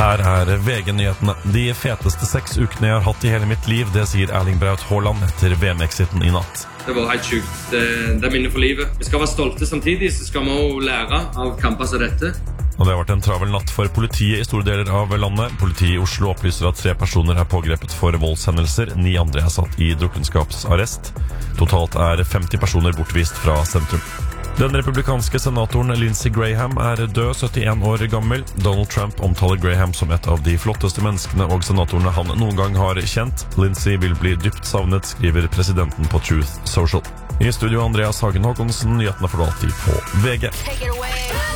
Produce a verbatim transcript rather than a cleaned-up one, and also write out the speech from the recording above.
Her er V G-nyhetene. De feteste seks ukene jeg har hatt i hele mitt liv, det sier Erling Braut Haaland etter V M-exiten i natt. Det var helt sykt. Det, det er minne for livet. Vi skal være stolte samtidig, så skal vi også lære av kamper som dette. Og det har vært en travel natt for politiet i store deler av landet. Politiet i Oslo opplyser at tre personer er pågrepet for voldshendelser. Ni andre er satt i drukkenskapsarrest. Totalt er femti personer bortvist fra sentrum. Den republikanske senatoren Lindsey Graham er død, syttien år gammel. Donald Trump omtaler Graham som et av de flotteste menneskene og senatorene han noen gang har kjent. Lindsey vil bli dypt savnet, skriver presidenten på Truth Social. I studio Andreas Hagen Håkonsen, nyhetene får du alltid på V G.